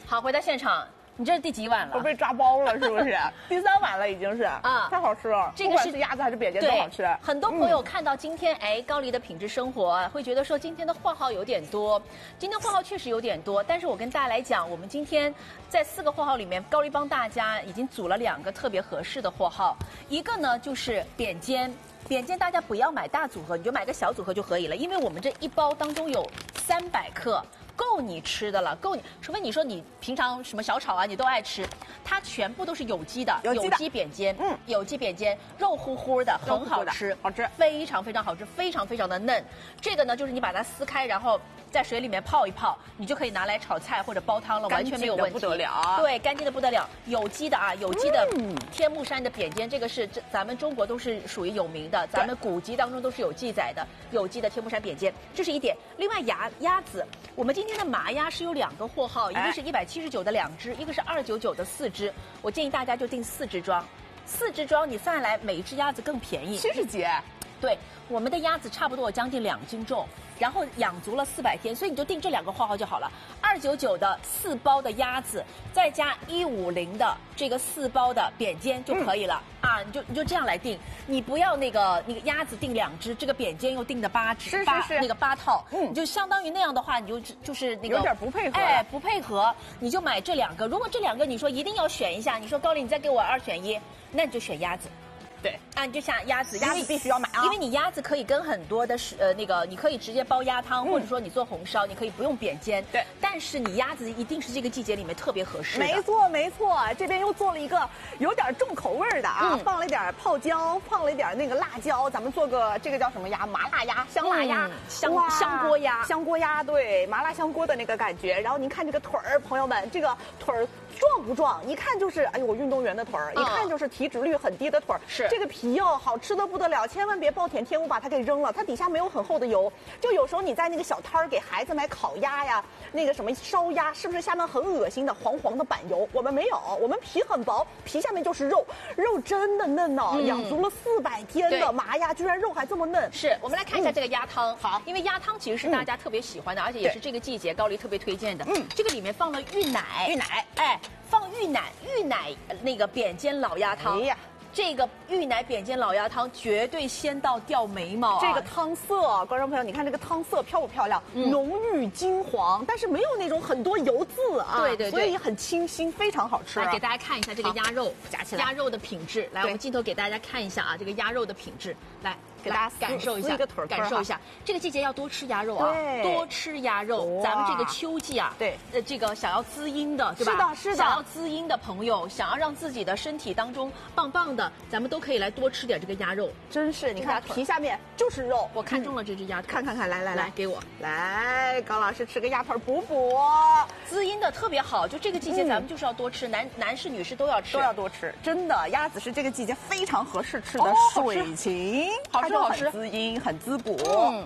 好，回到现场。你这是第几碗了？ 我被抓包了，是不是？第3碗了，已经是啊，太好吃了。 这个是鸭子还是扁尖都好吃。 很多朋友看到今天，高丽的品质生活会觉得说今天的货号有点多。今天货号确实有点多，但是我跟大家来讲，我们今天在4个货号里面，高丽帮大家已经组了2个特别合适的货号。一个呢就是扁尖，扁尖大家不要买大组合，你就买个小组合就可以了，因为我们这一包当中有300克。够你吃的了，够你，除非你说你平常什么小炒啊，你都爱吃，它全部都是有机的，有机扁尖，有机扁尖，肉乎乎的，很好吃， 好吃， 非常非常好吃，非常非常的嫩。这个呢，就是你把它撕开，然后在水里面泡一泡，你就可以拿来炒菜或者煲汤了，完全没有问题， 不得了， 对，干净的不得了，有机的啊，有机的天目山的扁尖，这个是咱们中国都是属于有名的，咱们古籍当中都是有记载的，有机的天目山扁尖，这是一点。另外鸭子，我们今天的麻鸭是有2个货号，一个是179的2只，一个是299的4只。我建议大家就订4只装，4只装你算下来每一只鸭子更便宜 ，70几。 对，我们的鸭子差不多有将近2斤重，然后养足了400天，所以你就订这2个货号就好了。299的4包的鸭子，再加150的这个4包的扁尖就可以了、啊！你就这样来订，你不要那个鸭子订2只，这个扁尖又订的8只， 是那个8套，你就相当于那样的话，你就是那个有点不配合， 不配合，你就买这2个。如果这2个你说一定要选一下，你说高丽你再给我2选1，那你就选鸭子。 对啊，你就像鸭子必须要买啊， 因为你鸭子可以跟很多的你可以直接煲鸭汤，或者说你做红烧，你可以不用扁尖。 对， 但是你鸭子一定是这个季节里面特别合适的。 没错没错，这边又做了一个有点重口味的啊，放了一点泡椒，放了一点那个辣椒，咱们做个这个叫什么鸭？麻辣鸭、香辣鸭、 香锅鸭、 香锅鸭，对，麻辣香锅的那个感觉。然后您看这个腿儿，朋友们，这个腿儿壮不壮？一看就是哎呦运动员的腿儿，一看就是体脂率很低的腿儿。 是这个皮哦，好吃的不得了，千万别暴殄天物把它给扔了，它底下没有很厚的油。就有时候你在那个小摊儿给孩子买烤鸭呀，那个什么烧鸭，是不是下面很恶心的黄黄的板油？我们没有，我们皮很薄，皮下面就是肉，肉真的嫩哦，养足了400天的麻鸭，居然肉还这么嫩。 是我们来看一下这个鸭汤， 好， 因为鸭汤其实是大家特别喜欢的，而且也是这个季节高丽特别推荐的。这个里面放了芋奶，放芋奶那个扁尖老鸭汤。哎呀。这个芋奶扁尖老鸭汤绝对鲜到掉眉毛啊！ 这个汤色，观众朋友，你看这个汤色漂不漂亮？浓郁金黄，但是没有那种很多油渍啊。 对， 所以很清新，非常好吃。 来给大家看一下这个鸭肉， 夹起来， 鸭肉的品质。来，我们镜头给大家看一下啊，这个鸭肉的品质。来， 给大家感受一下，感受一下。这个季节要多吃鸭肉啊，多吃鸭肉。咱们这个秋季啊， 对， 这个想要滋阴的，对吧？ 是的。 想要滋阴的朋友，想要让自己的身体当中棒棒的，咱们都可以来多吃点这个鸭肉。 真是，你看皮下面就是肉。 我看中了这只鸭腿， 看，来， 给我。 来，高老师吃个鸭腿补， 滋阴的特别好。就这个季节，咱们就是要多吃，男士女士都要吃， 都要多吃。真的，鸭子是这个季节非常合适吃的水禽， 好吃， 很滋阴，很滋补。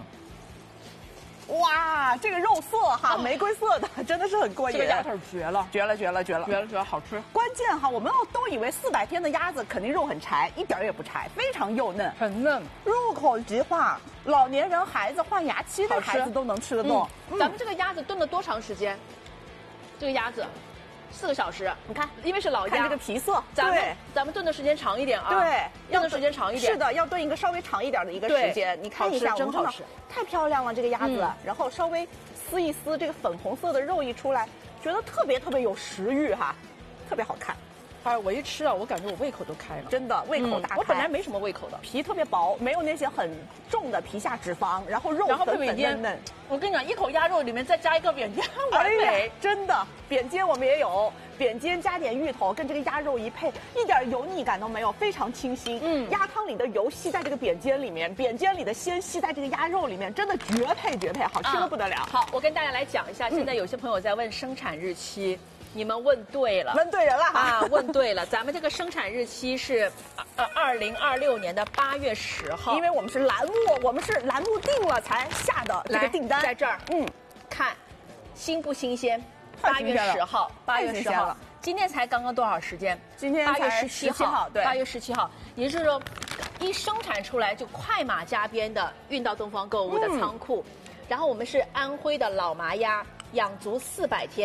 哇，这个肉色哈，玫瑰色的，真的是很过瘾。 这个鸭腿绝了， 好吃。关键哈，我们都以为400天的鸭子肯定肉很柴，一点也不柴，非常幼嫩， 很嫩， 入口即化。老年人、孩子换牙期的孩子都能吃得动。 咱们这个鸭子炖了多长时间？这个鸭子。4个小时，你看，因为是老鸭， 看这个皮色， 咱们炖的时间长一点啊， 对， 炖的时间长一点， 是的，要炖一个稍微长一点的一个时间。你看一下， 真好吃， 太漂亮了这个鸭子，然后稍微撕一撕，这个粉红色的肉一出来，觉得特别有食欲哈，特别好看。 哎，我一吃啊，我感觉我胃口都开了， 真的胃口大开。 我本来没什么胃口的， 皮特别薄，没有那些很重的皮下脂肪，然后肉粉嫩嫩。 我跟你讲，一口鸭肉里面再加一个扁尖，完美。 真的，扁尖我们也有，扁尖加点芋头，跟这个鸭肉一配，一点油腻感都没有，非常清新。鸭汤里的油吸在这个扁尖里面，扁尖里的鲜吸在这个鸭肉里面，真的绝配，好吃的不得了。 好，我跟大家来讲一下，现在有些朋友在问生产日期。你们问对了， 问对人了啊！问对了，咱们这个生产日期是2026年的8月10号， 因为我们是栏目定了才下的这个订单， 在这儿，看新不新鲜？8月10号，8月10号，今天才刚刚多少时间？ 今天 8月17号， 对 ，8月17号，也就是说，一生产出来就快马加鞭的运到东方购物的仓库，然后我们是安徽的老麻鸭，养足400天。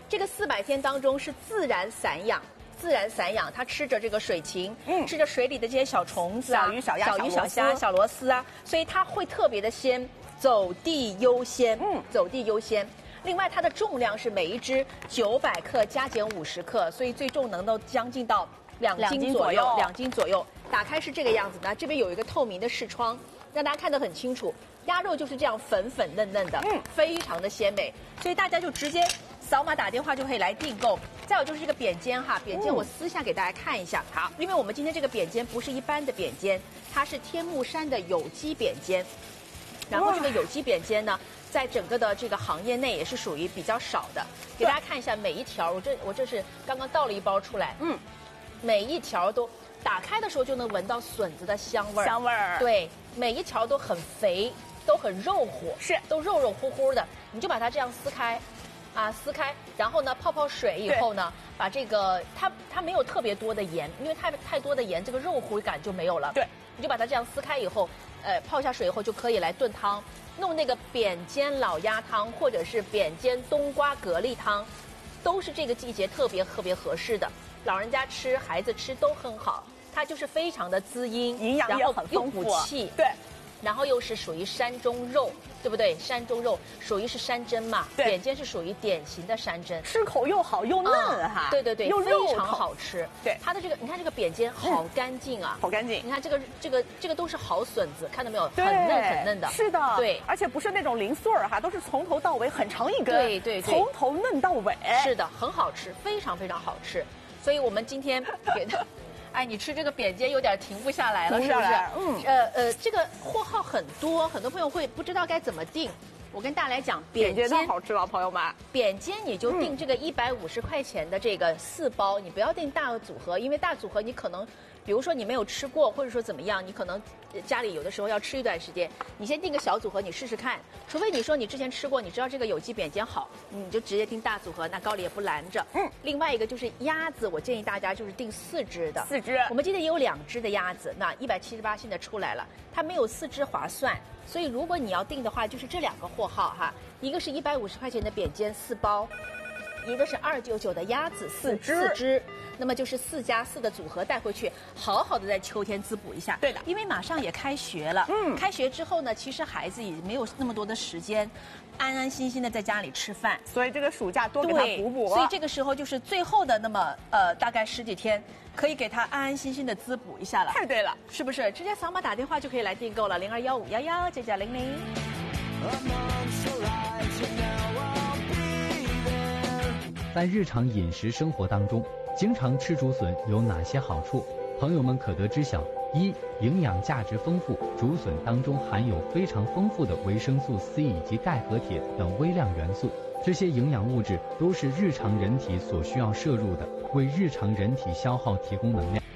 这个400天当中是自然散养。自然散养，它吃着这个水禽，吃着水里的这些小虫子啊， 小鱼、小鸭、 小鱼、小虾、小螺丝啊，所以它会特别的鲜，走地优先。走地优先。另外，它的重量是每一只900克加减50克，所以最重能够将近到2斤左右。2斤左右。打开是这个样子呢，这边有一个透明的视窗，让大家看得很清楚。鸭肉就是这样粉粉嫩嫩的，非常的鲜美，所以大家就直接扫码打电话就可以来订购。再有就是这个扁尖哈，扁尖我撕下给大家看一下。好，因为我们今天这个扁尖不是一般的扁尖，它是天目山的有机扁尖。然后这个有机扁尖呢，在整个的这个行业内也是属于比较少的。给大家看一下每一条，我这是刚刚倒了一包出来，每一条都打开的时候就能闻到笋子的香味儿。 香味儿。对， 每一条都很肥，都很肉乎，都肉肉乎乎的。你就把它这样撕开。撕开，然后呢，泡泡水以后呢，把这个它没有特别多的盐，因为太多的盐，这个肉乎感就没有了。对，你就把它这样撕开以后，泡下水以后就可以来炖汤，弄那个扁尖老鸭汤或者是扁尖冬瓜蛤蜊汤，都是这个季节特别合适的，老人家吃、孩子吃都很好，它就是非常的滋阴， 营养也很丰富， 又补气。对。然后又是属于山中肉，对不对？山中肉属于是山珍嘛，扁尖是属于典型的山珍， 吃口又好又嫩哈。对， 又非常好吃。对，它的这个你看这个扁尖好干净啊， 好干净。 你看这个都是好笋子，看到没有？很嫩的。 是的， 对， 而且不是那种零碎儿哈，都是从头到尾很长一根， 对， 从头嫩到尾。 是的，很好吃，非常好吃。所以我们今天给它。你吃这个扁尖有点停不下来了，是不是？这个货号很多，很多朋友会不知道该怎么订。我跟大家来讲， 扁尖太好吃了，朋友们。 扁尖你就订这个150块钱的这个4包，你不要订大组合，因为大组合你可能，比如说你没有吃过，或者说怎么样，你可能家里有的时候要吃一段时间，你先订个小组合，你试试看。除非你说你之前吃过，你知道这个有机扁尖好，你就直接订大组合，那高丽也不拦着。另外一个就是鸭子，我建议大家就是订4只的。4只。我们今天也有2只的鸭子，那178现在出来了，它没有4只划算。所以如果你要订的话，就是这2个货号哈，一个是150块钱的扁尖4包，一个是299的鸭子4只，那么就是4加4的组合带回去，好好的在秋天滋补一下。对的，因为马上也开学了，开学之后呢，其实孩子也没有那么多的时间，安安心心的在家里吃饭， 所以这个暑假多给他补补。 所以这个时候就是最后的那么大概10几天，可以给他安安心心的滋补一下了。 太对了， 是不是？直接扫码打电话就可以来订购了，0215119900。 在日常饮食生活当中，经常吃竹笋有哪些好处？朋友们可得知晓：一、营养价值丰富，竹笋当中含有非常丰富的维生素 C 以及钙和铁等微量元素，这些营养物质都是日常人体所需要摄入的，为日常人体消耗提供能量。